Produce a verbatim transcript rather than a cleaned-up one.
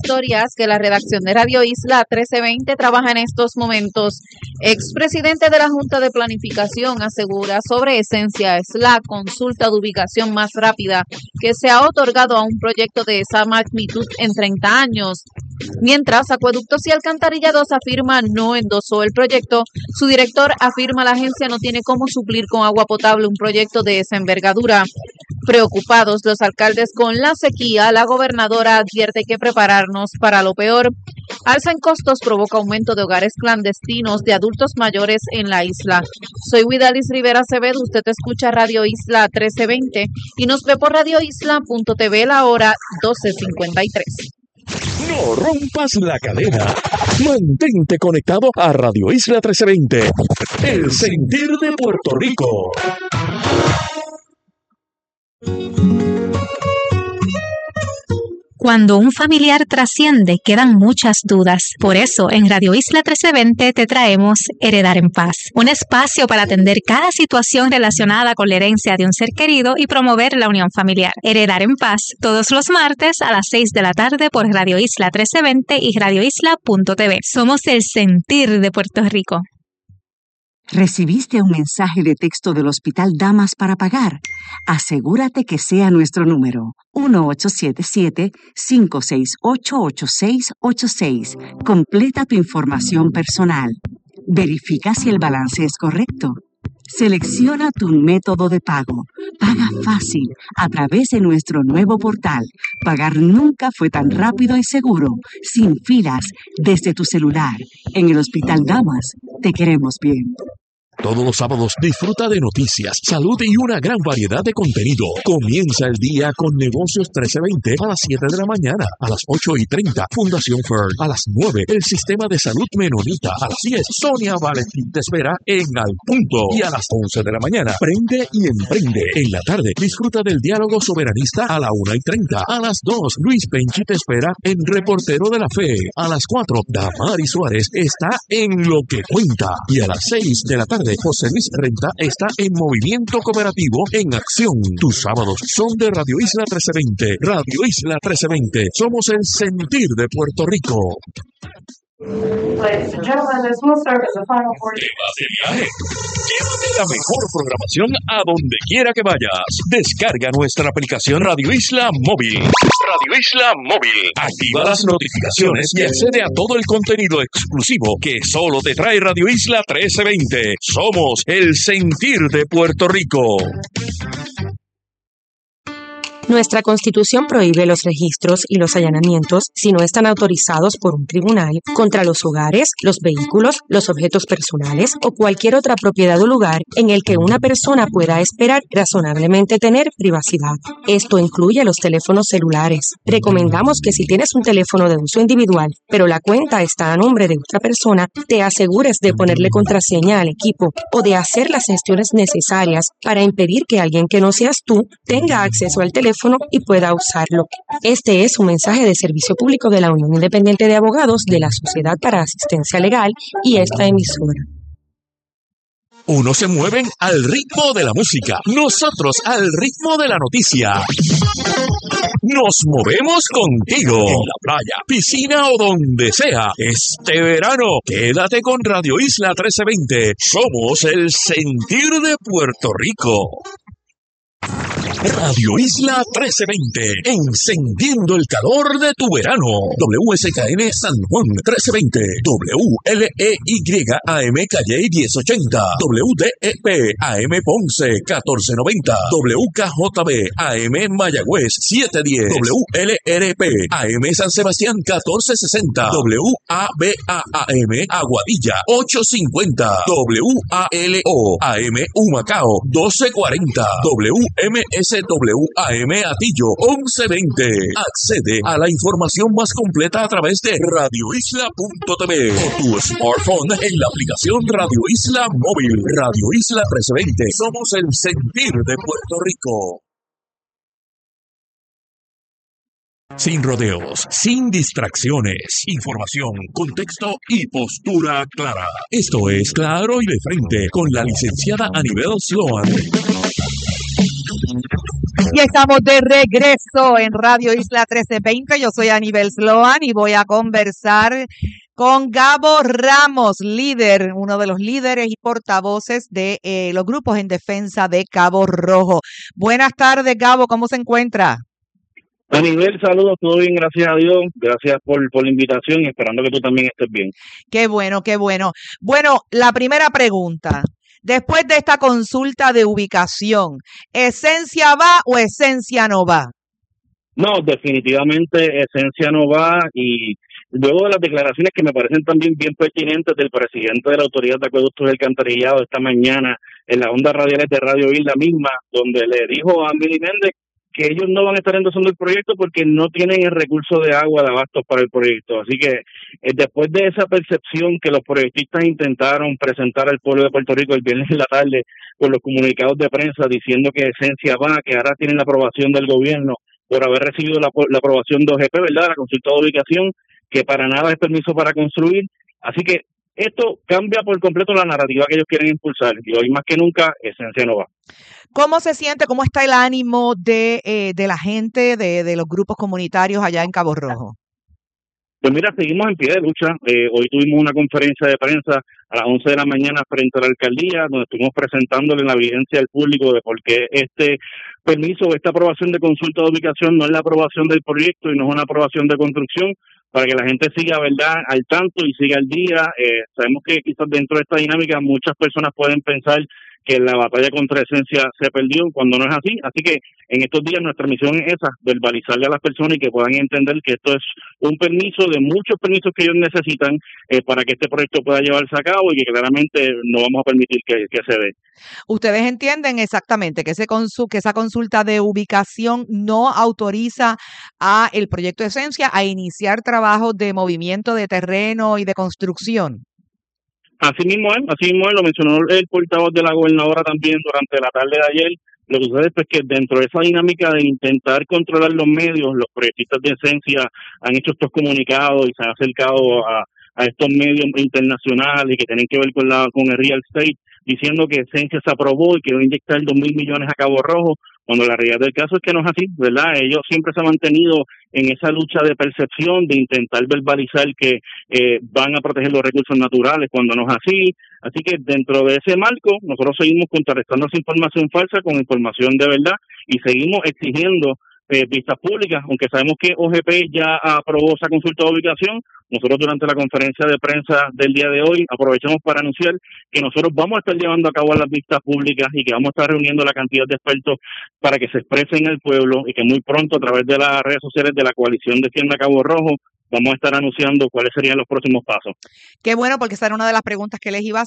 historias que la redacción de Radio Isla trece veinte trabaja en estos momentos. Expresidente de la Junta de Planificación asegura sobre Esencia es la consulta de ubicación más rápida que se ha otorgado a un proyecto de esa magnitud en treinta años. Mientras Acueductos y Alcantarillados afirma no endosó el proyecto, su director afirma la agencia no tiene cómo suplir con agua potable un proyecto de esa envergadura. Preocupados los alcaldes con la sequía, la gobernadora advierte que prepararnos para lo peor. Alza en costos provoca aumento de hogares clandestinos de adultos mayores en la isla. Soy Widalis Rivera Acevedo, usted escucha Radio Isla trece veinte y nos ve por radio isla punto t v la hora doce cincuenta y tres. No rompas la cadena. Mantente conectado a Radio Isla trece veinte, el sentir de Puerto Rico. Cuando un familiar trasciende, quedan muchas dudas. Por eso, en Radio Isla trece veinte te traemos Heredar en Paz, un espacio para atender cada situación relacionada con la herencia de un ser querido y promover la unión familiar. Heredar en Paz, todos los martes a las seis de la tarde por Radio Isla trece veinte y radio isla punto t v. Somos el sentir de Puerto Rico. ¿Recibiste un mensaje de texto del Hospital Damas para pagar? Asegúrate que sea nuestro número, uno ocho siete siete, cinco seis ocho, ocho seis ocho seis. Completa tu información personal. Verifica si el balance es correcto. Selecciona tu método de pago. Paga fácil a través de nuestro nuevo portal. Pagar nunca fue tan rápido y seguro, sin filas, desde tu celular. En el Hospital Damas, te queremos bien. Todos los sábados disfruta de noticias, salud y una gran variedad de contenido. Comienza el día con Negocios trece veinte a las siete de la mañana. A las ocho y treinta, Fundación Fern. A las nueve, el Sistema de Salud Menonita. A las diez, Sonia Valentín te espera en Al Punto. Y a las once de la mañana, Prende y Emprende. En la tarde, disfruta del diálogo soberanista a la una y treinta. A las dos, Luis Penchi te espera en Reportero de la Fe. A las cuatro, Damari Suárez está en Lo que Cuenta. Y a las seis de la tarde, José Luis Renta está en Movimiento Cooperativo en Acción. Tus sábados son de Radio Isla trece veinte. Radio Isla trece veinte. Somos el sentir de Puerto Rico. Ladies and gentlemen, this will serve as a final for you. ¿Te vas de viaje? Llévate la mejor programación a donde quiera que vayas. Descarga nuestra aplicación Radio Isla Móvil. Radio Isla Móvil. Activa las notificaciones y accede a todo el contenido exclusivo que solo te trae Radio Isla trece veinte. Somos el sentir de Puerto Rico. Nuestra Constitución prohíbe los registros y los allanamientos si no están autorizados por un tribunal contra los hogares, los vehículos, los objetos personales o cualquier otra propiedad o lugar en el que una persona pueda esperar razonablemente tener privacidad. Esto incluye los teléfonos celulares. Recomendamos que si tienes un teléfono de uso individual, pero la cuenta está a nombre de otra persona, te asegures de ponerle contraseña al equipo o de hacer las gestiones necesarias para impedir que alguien que no seas tú tenga acceso al teléfono y pueda usarlo. Este es un mensaje de servicio público de la Unión Independiente de Abogados de la Sociedad para Asistencia Legal y esta emisora. Unos se mueven al ritmo de la música, nosotros al ritmo de la noticia. Nos movemos contigo en la playa, piscina o donde sea. Este verano, quédate con Radio Isla trece veinte. Somos el sentir de Puerto Rico. Radio Isla trece veinte, encendiendo el calor de tu verano. W S K N San Juan trece veinte, W L E Y A M Calle diez ochenta, W D E P A M Ponce catorce noventa, W K J B A M Mayagüez siete diez, W L R P A M San Sebastián catorce sesenta, W A B A A M Aguadilla ocho cincuenta, W A L O A M Humacao doce cuarenta, W M S W A M Atillo once veinte. Accede a la información más completa a través de radio isla punto t v o tu smartphone en la aplicación Radio Isla Móvil. Radio Isla trece veinte. Somos el sentir de Puerto Rico. Sin rodeos, sin distracciones, información, contexto y postura clara. Esto es Claro y de Frente con la licenciada Anibel Sloan. Y estamos de regreso en Radio Isla trece veinte. Yo soy Anibel Sloan y voy a conversar con Gabo Ramos, líder, uno de los líderes y portavoces de eh, los grupos en defensa de Cabo Rojo. Buenas tardes, Gabo, ¿cómo se encuentra? A nivel saludos, todo bien, gracias a Dios, gracias por, por la invitación y esperando que tú también estés bien. Qué bueno, qué bueno. Bueno, la primera pregunta, después de esta consulta de ubicación, ¿Esencia va o Esencia no va? No, definitivamente Esencia no va, y luego de las declaraciones que me parecen también bien pertinentes del presidente de la Autoridad de Acueductos y Alcantarillado esta mañana en las ondas radiales de Radio Isla misma, donde le dijo a Mili Méndez que ellos no van a estar endosando el proyecto porque no tienen el recurso de agua de abasto para el proyecto. Así que eh, después de esa percepción que los proyectistas intentaron presentar al pueblo de Puerto Rico el viernes en la tarde con los comunicados de prensa diciendo que Esencia va, que ahora tienen la aprobación del gobierno por haber recibido la, la aprobación de O G P, ¿verdad?, la consulta de ubicación, que para nada es permiso para construir. Así que esto cambia por completo la narrativa que ellos quieren impulsar, y hoy más que nunca Esencia no va. ¿Cómo se siente, cómo está el ánimo de, eh, de la gente, de, de los grupos comunitarios allá en Cabo Rojo? Pues mira, seguimos en pie de lucha. Eh, hoy tuvimos una conferencia de prensa a las once de la mañana frente a la alcaldía, donde estuvimos presentándole la evidencia al público de por qué este permiso o esta aprobación de consulta de ubicación no es la aprobación del proyecto y no es una aprobación de construcción, para que la gente siga, ¿verdad?, al tanto y siga al día. Eh, sabemos que quizás dentro de esta dinámica muchas personas pueden pensar que la batalla contra Esencia se perdió, cuando no es así. Así que en estos días nuestra misión es esa, verbalizarle a las personas y que puedan entender que esto es un permiso de muchos permisos que ellos necesitan eh, para que este proyecto pueda llevarse a cabo, y que claramente no vamos a permitir que, que se dé. Ustedes entienden exactamente que, ese consu que esa consulta de ubicación no autoriza a el proyecto Esencia a iniciar trabajos de movimiento de terreno y de construcción. Así mismo es, así mismo es, lo mencionó el portavoz de la gobernadora también durante la tarde de ayer. Lo que sucede es pues, que dentro de esa dinámica de intentar controlar los medios, los proyectistas de Esencia han hecho estos comunicados y se han acercado a, a estos medios internacionales que tienen que ver con la con el real estate, diciendo que Esencia se aprobó y que va a inyectar dos mil millones a Cabo Rojo, cuando la realidad del caso es que no es así, ¿verdad? Ellos siempre se han mantenido en esa lucha de percepción, de intentar verbalizar que eh, van a proteger los recursos naturales, cuando no es así. Así que dentro de ese marco, nosotros seguimos contrarrestando esa información falsa con información de verdad y seguimos exigiendo eh, vistas públicas, aunque sabemos que O G P ya aprobó esa consulta de ubicación. Nosotros durante la conferencia de prensa del día de hoy aprovechamos para anunciar que nosotros vamos a estar llevando a cabo las vistas públicas y que vamos a estar reuniendo la cantidad de expertos para que se expresen al pueblo, y que muy pronto a través de las redes sociales de la coalición Defienda Cabo Rojo vamos a estar anunciando cuáles serían los próximos pasos. Qué bueno, porque esa era una de las preguntas que les iba a